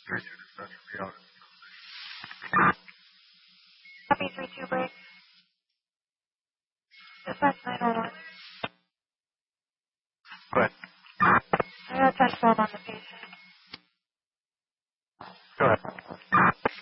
Copy 3-2 break. Dispatch 911. Go ahead. I got touch phone on the patient. Go ahead.